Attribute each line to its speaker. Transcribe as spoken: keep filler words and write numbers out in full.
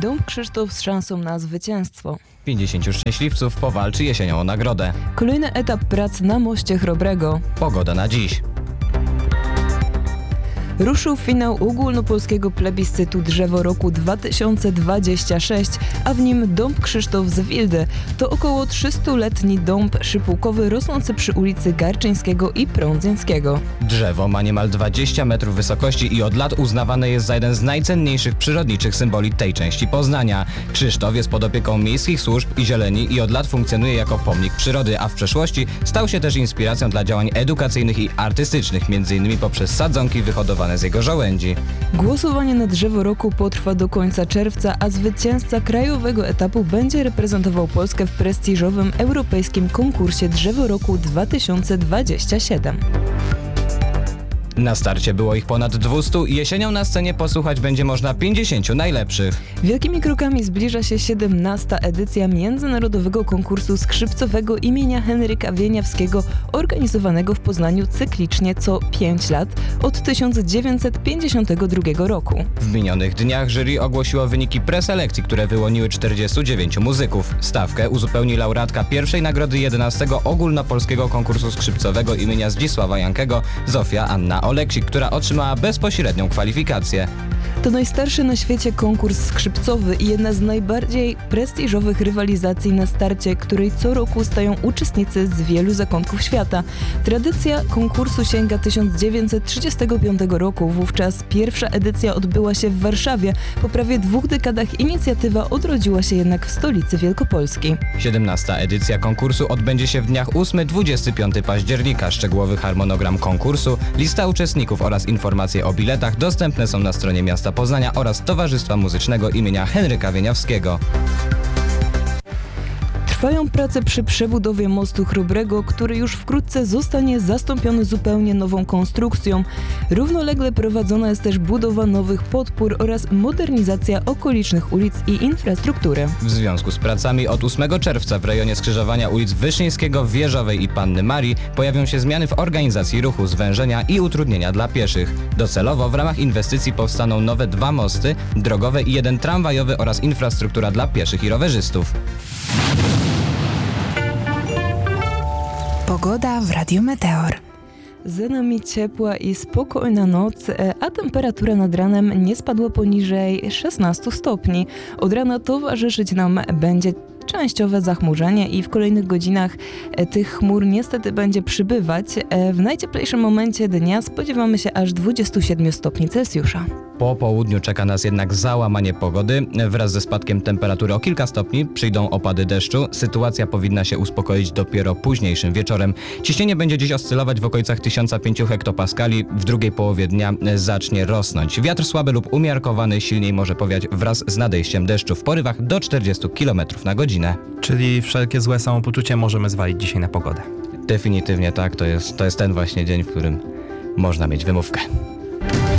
Speaker 1: Dąb Krzysztof z szansą na zwycięstwo.
Speaker 2: pięćdziesięciu szczęśliwców powalczy jesienią o nagrodę.
Speaker 1: Kolejny etap prac na moście Chrobrego.
Speaker 2: Pogoda na dziś.
Speaker 1: Ruszył finał ogólnopolskiego plebiscytu Drzewo Roku dwa tysiące dwudziesty szósty, a w nim Dąb Krzysztof z Wildy. To około trzystuletni dąb szypułkowy rosnący przy ulicy Garczyńskiego i Prądzyńskiego.
Speaker 2: Drzewo ma niemal dwadzieścia metrów wysokości i od lat uznawane jest za jeden z najcenniejszych przyrodniczych symboli tej części Poznania. Krzysztof jest pod opieką miejskich służb i zieleni i od lat funkcjonuje jako pomnik przyrody, a w przeszłości stał się też inspiracją dla działań edukacyjnych i artystycznych, między innymi poprzez sadzonki wyhodowane z jego żołędzi.
Speaker 1: Głosowanie na Drzewo Roku potrwa do końca czerwca, a zwycięzca krajowego etapu będzie reprezentował Polskę w prestiżowym europejskim konkursie Drzewo Roku dwa tysiące dwudziesty siódmy.
Speaker 2: Na starcie było ich ponad dwieście i jesienią na scenie posłuchać będzie można pięćdziesięciu najlepszych.
Speaker 1: Wielkimi krokami zbliża się siedemnasta edycja międzynarodowego konkursu skrzypcowego imienia Henryka Wieniawskiego, organizowanego w Poznaniu cyklicznie co pięć lat od tysiąc dziewięćset pięćdziesiątego drugiego roku.
Speaker 2: W minionych dniach jury ogłosiło wyniki preselekcji, które wyłoniły czterdziestu dziewięciu muzyków. Stawkę uzupełni laureatka pierwszej nagrody jedenastego ogólnopolskiego konkursu skrzypcowego imienia Zdzisława Jankego, Zofia Anna Oleksik, która otrzymała bezpośrednią kwalifikację.
Speaker 1: To najstarszy na świecie konkurs skrzypcowy i jedna z najbardziej prestiżowych rywalizacji na starcie, której co roku stają uczestnicy z wielu zakątków świata. Tradycja konkursu sięga tysiąc dziewięćset trzydziestego piątego roku. Wówczas pierwsza edycja odbyła się w Warszawie. Po prawie dwóch dekadach inicjatywa odrodziła się jednak w stolicy Wielkopolski.
Speaker 2: siedemnasta edycja konkursu odbędzie się w dniach ósmego do dwudziestego piątego października. Szczegółowy harmonogram konkursu, lista uczestników oraz informacje o biletach dostępne są na stronie miasta Poznania oraz Towarzystwa Muzycznego imienia Henryka Wieniawskiego.
Speaker 1: Trwają prace przy przebudowie mostu Chrobrego, który już wkrótce zostanie zastąpiony zupełnie nową konstrukcją. Równolegle prowadzona jest też budowa nowych podpór oraz modernizacja okolicznych ulic i infrastruktury.
Speaker 2: W związku z pracami od ósmego czerwca w rejonie skrzyżowania ulic Wyszyńskiego, Wieżowej i Panny Marii pojawią się zmiany w organizacji ruchu, zwężenia i utrudnienia dla pieszych. Docelowo w ramach inwestycji powstaną nowe dwa mosty drogowe i jeden tramwajowy oraz infrastruktura dla pieszych i rowerzystów.
Speaker 3: Pogoda w Radiu Meteor.
Speaker 1: Za nami ciepła i spokojna noc, a temperatura nad ranem nie spadła poniżej szesnastu stopni. Od rana towarzyszyć nam będzie częściowe zachmurzenie i w kolejnych godzinach tych chmur niestety będzie przybywać. W najcieplejszym momencie dnia spodziewamy się aż dwudziestu siedmiu stopni Celsjusza.
Speaker 2: Po południu czeka nas jednak załamanie pogody. Wraz ze spadkiem temperatury o kilka stopni przyjdą opady deszczu. Sytuacja powinna się uspokoić dopiero późniejszym wieczorem. Ciśnienie będzie dziś oscylować w okolicach tysiąc pięćset hektopaskali. W drugiej połowie dnia zacznie rosnąć. Wiatr słaby lub umiarkowany silniej może powiać wraz z nadejściem deszczu w porywach do czterdziestu kilometrów na godzinę.
Speaker 4: Czyli wszelkie złe samopoczucie możemy zwalić dzisiaj na pogodę.
Speaker 2: Definitywnie tak. To jest, to jest ten właśnie dzień, w którym można mieć wymówkę.